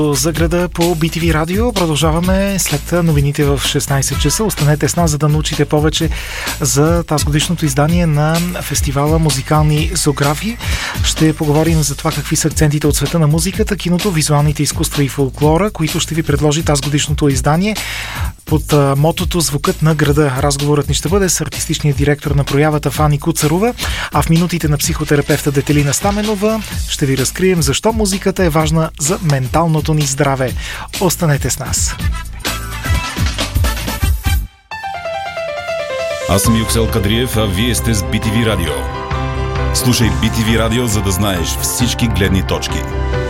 За града по BTV радио. Продължаваме след новините в 16 часа. Останете с нас, за да научите повече за тази годишното издание на фестивала Музикални зоографии. Ще поговорим за това какви са акцентите от света на музиката, киното, визуалните изкуства и фолклора, които ще ви предложи тази годишното издание под мотото "Звукът на града". Разговорът ни ще бъде с артистичния директор на проявата Фани Куцарова, а в минутите на психотерапевта Детелина Стаменова ще ви разкрием защо музиката е важна за менталното ни здраве. Останете с нас. Аз съм Юксел Кадриев, а вие сте с BTV радио. Слушай BTV радио, за да знаеш всички гледни точки.